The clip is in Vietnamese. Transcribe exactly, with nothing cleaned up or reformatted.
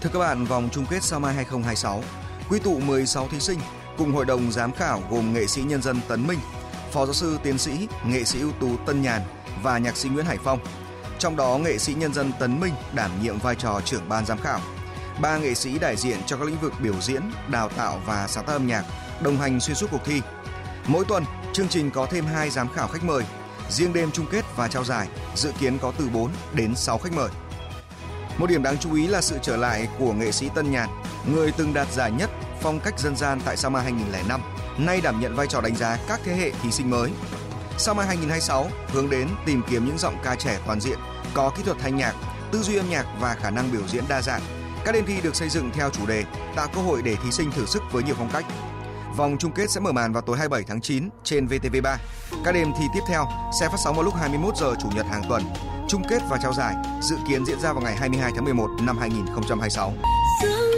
Thưa các bạn, vòng chung kết Sao Mai hai không hai sáu quy tụ mười sáu thí sinh cùng hội đồng giám khảo gồm nghệ sĩ nhân dân Tấn Minh, phó giáo sư tiến sĩ, nghệ sĩ ưu tú Tân Nhàn và nhạc sĩ Nguyễn Hải Phong. Trong đó, nghệ sĩ nhân dân Tấn Minh đảm nhiệm vai trò trưởng ban giám khảo. Ba nghệ sĩ đại diện cho các lĩnh vực biểu diễn, đào tạo và sáng tác âm nhạc đồng hành xuyên suốt cuộc thi. Mỗi tuần, chương trình có thêm hai giám khảo khách mời. Riêng đêm chung kết và trao giải dự kiến có từ bốn đến sáu khách mời. Một điểm đáng chú ý là sự trở lại của nghệ sĩ Tân Nhàn, người từng đạt giải nhất phong cách dân gian tại Sao Mai hai không không năm, nay đảm nhận vai trò đánh giá các thế hệ thí sinh mới. Sao Mai hai không hai sáu hướng đến tìm kiếm những giọng ca trẻ toàn diện, có kỹ thuật thanh nhạc, tư duy âm nhạc và khả năng biểu diễn đa dạng. Các đêm thi được xây dựng theo chủ đề, tạo cơ hội để thí sinh thử sức với nhiều phong cách. Vòng chung kết sẽ mở màn vào tối hai mươi bảy tháng chín trên vê tê vê ba. Các đêm thi tiếp theo sẽ phát sóng vào lúc hai mươi mốt giờ Chủ nhật hàng tuần. Chung kết và trao giải dự kiến diễn ra vào ngày hai mươi hai tháng mười một năm hai nghìn không trăm hai mươi sáu.